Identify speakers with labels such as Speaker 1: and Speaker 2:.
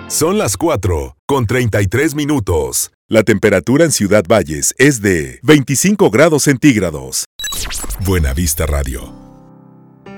Speaker 1: Son las 4:33. La temperatura en Ciudad Valles es de 25 grados centígrados. Buena Vista Radio.